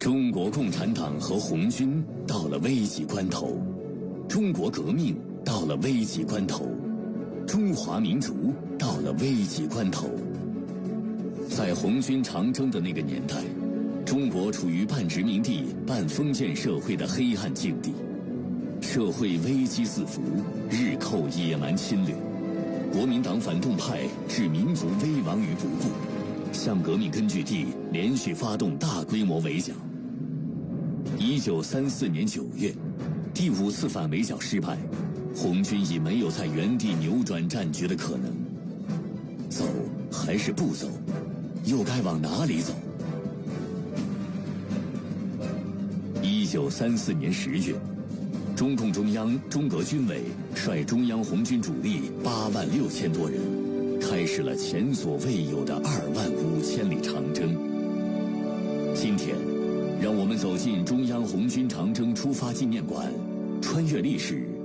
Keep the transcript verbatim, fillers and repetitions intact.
中国共产党和红军到了危急关头，中国革命到了危急关头，中华民族到了危急关头。在红军长征的那个年代，中国处于半殖民地半封建社会的黑暗境地，社会危机四伏，日寇野蛮侵略，国民党反动派置民族危亡于不顾，向革命根据地连续发动大规模围剿。一九三四年九月，第五次反围剿失败，红军已没有在原地扭转战局的可能。走还是不走，又该往哪里走？一九三四年十月，中共中央、中革军委率中央红军主力八万六千多人，开始了前所未有的二万五千里长征。今天，让我们走进中央红军长征出发纪念馆，穿越历史，